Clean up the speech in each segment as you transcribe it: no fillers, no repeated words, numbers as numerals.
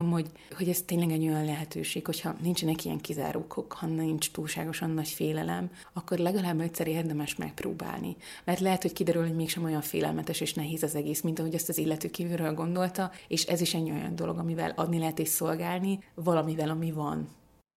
látom, hogy ez tényleg egy olyan lehetőség, hogyha nincsenek ilyen kizárókok, ha nincs túlságosan nagy félelem, akkor legalább egyszer érdemes megpróbálni. Mert lehet, hogy kiderül, hogy mégsem olyan félelmetes és nehéz az egész, mint ahogy azt az illető kívülről gondolta, és ez is egy olyan dolog, amivel adni lehet és szolgálni, valamivel, ami van.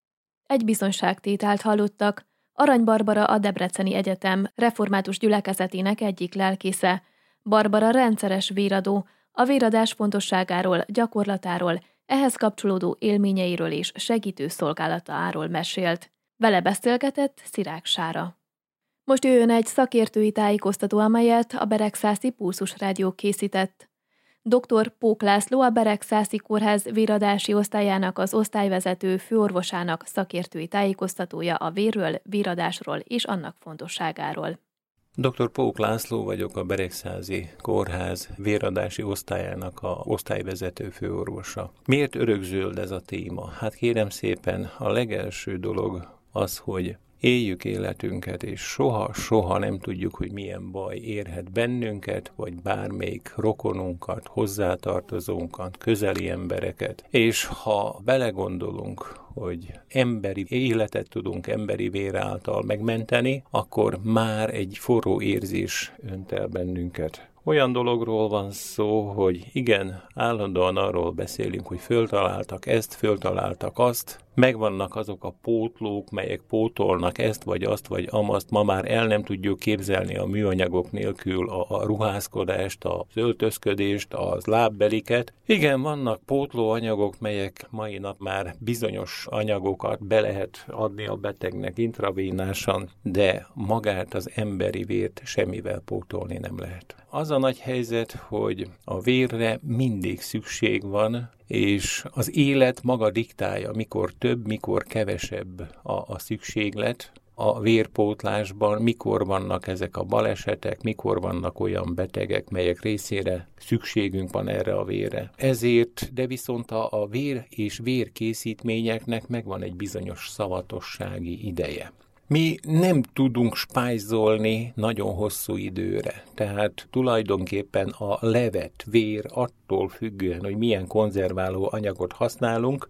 Egy bizonyságtételt hallottak. Arany Barbara a Debreceni Egyetem református gyülekezetének egyik lelkésze. Barbara rendszeres véradó, a véradás fontosságáról, gyakorlatáról, ehhez kapcsolódó élményeiről és segítő szolgálatáról mesélt. Vele beszélgetett Szirák Sára. Most jöjjön egy szakértői tájékoztató, amelyet a Beregszászi Pulzus Rádió készített. Dr. Pók László, a Beregszászi Kórház véradási osztályának az osztályvezető főorvosának szakértői tájékoztatója a vérről, véradásról és annak fontosságáról. Dr. Pók László vagyok, a Beregszászi Kórház véradási osztályának a osztályvezető főorvosa. Miért örökzöld ez a téma? Hát kérem szépen, a legelső dolog az, hogy éljük életünket, és soha nem tudjuk, hogy milyen baj érhet bennünket, vagy bármelyik rokonunkat, hozzátartozónkat, közeli embereket. És ha belegondolunk, hogy emberi életet tudunk emberi vér által megmenteni, akkor már egy forró érzés önt el bennünket. Olyan dologról van szó, hogy igen, állandóan arról beszélünk, hogy föltaláltak ezt, föltaláltak azt, megvannak azok a pótlók, melyek pótolnak ezt, vagy azt, vagy amazt. Ma már el nem tudjuk képzelni a műanyagok nélkül a ruházkodást, az öltözködést, az lábbeliket. Igen, vannak pótlóanyagok, melyek mai nap már bizonyos anyagokat be lehet adni a betegnek intravénásan, de magát az emberi vért semmivel pótolni nem lehet. Az a nagy helyzet, hogy a vérre mindig szükség van, és az élet maga diktálja, mikor több, mikor kevesebb a szükséglet a vérpótlásban, mikor vannak ezek a balesetek, mikor vannak olyan betegek, melyek részére szükségünk van erre a vérre. Ezért, de viszont a vér és vérkészítményeknek megvan egy bizonyos szavatossági ideje. Mi nem tudunk spájzolni nagyon hosszú időre, tehát tulajdonképpen a levett vér attól függően, hogy milyen konzerváló anyagot használunk,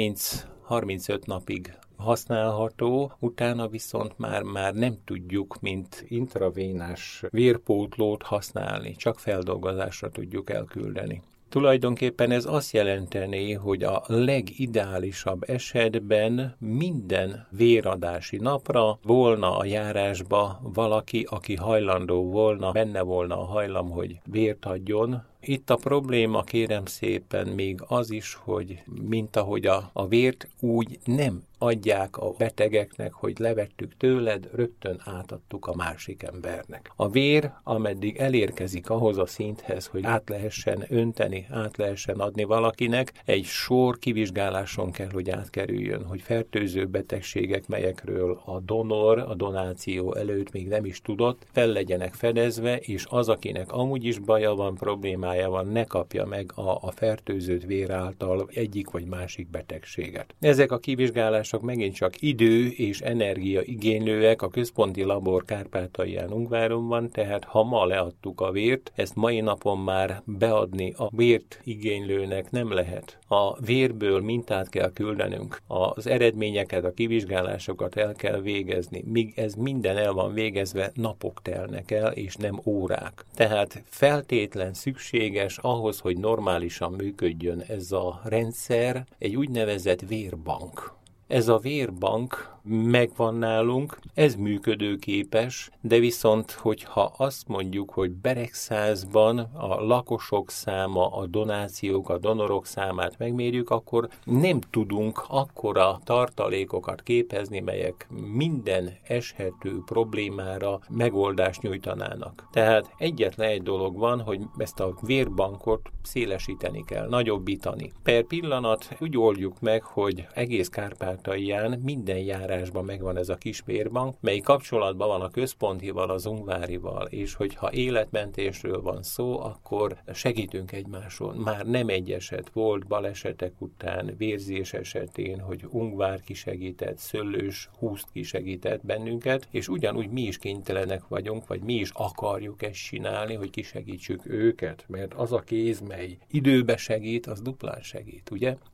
30-35 napig használható, utána viszont már nem tudjuk, mint intravénás vérpótlót használni, csak feldolgozásra tudjuk elküldeni. Tulajdonképpen ez azt jelenteni, hogy a legideálisabb esetben minden véradási napra volna a járásba valaki, aki hajlandó volna, benne volna a hajlam, hogy vért adjon. Itt a probléma, kérem szépen, még az is, hogy mint ahogy a vért úgy nem adják a betegeknek, hogy levettük tőled, rögtön átadtuk a másik embernek. A vér, ameddig elérkezik ahhoz a szinthez, hogy át lehessen önteni, át lehessen adni valakinek, egy sor kivizsgáláson kell, hogy átkerüljön, hogy fertőző betegségek, melyekről a donor a donáció előtt még nem is tudott, fel legyenek fedezve, és az, akinek amúgy is baja van, problémája van, ne kapja meg a fertőzött vér által egyik vagy másik betegséget. Ezek a kivizsgálások megint csak idő és energia igénylőek, a központi labor Kárpátalján Ungváromban, tehát ha ma leadtuk a vért, ezt mai napon már beadni a vért igénylőnek nem lehet. A vérből mintát kell küldenünk, az eredményeket, a kivizsgálásokat el kell végezni, míg ez minden el van végezve, napok telnek el, és nem órák. Tehát feltétlen szükséges ahhoz, hogy normálisan működjön ez a rendszer, egy úgynevezett vérbank. Ez a vérbank megvan nálunk, ez működőképes, de viszont, hogyha azt mondjuk, hogy Beregszázban a lakosok száma, a donációk, a donorok számát megmérjük, akkor nem tudunk akkora tartalékokat képezni, melyek minden eshető problémára megoldást nyújtanának. Tehát egyetlen egy dolog van, hogy ezt a vérbankot szélesíteni kell, nagyobbítani. Per pillanat úgy oldjuk meg, hogy egész Kárpátalján minden járásban megvan ez a kis vérbank, mely kapcsolatban van a központival, az ungvárival, és hogyha életmentésről van szó, akkor segítünk egymáson. Már nem egy eset volt balesetek után, vérzés esetén, hogy Ungvár kisegített, Szöllős Húszt kisegített bennünket, és ugyanúgy mi is kénytelenek vagyunk, vagy mi is akarjuk ezt csinálni, hogy kisegítsük őket, mert az a kéz, mely időbe segít, az duplán segít, ugye?